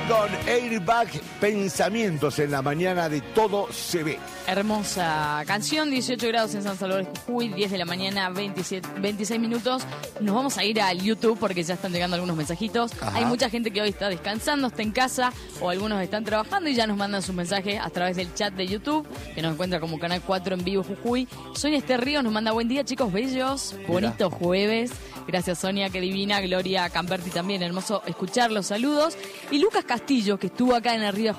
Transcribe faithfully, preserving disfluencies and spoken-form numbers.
con Airbag, Pensamientos en la mañana de Todo se ve. Hermosa canción, dieciocho grados en San Salvador de Jujuy, diez de la mañana, veintisiete, veintiséis minutos. Nos vamos a ir al YouTube porque ya están llegando algunos mensajitos. Ajá. Hay mucha gente que hoy está descansando, está en casa, o algunos están trabajando y ya nos mandan sus mensajes a través del chat de YouTube, que nos encuentra como Canal cuatro en vivo Jujuy. Sonia Este Ríos nos manda buen día, chicos bellos, bonito jueves. Gracias, Sonia, qué divina. Gloria Camperti también, hermoso escuchar los saludos. Y Lucas Castillo, que estuvo acá en Arriba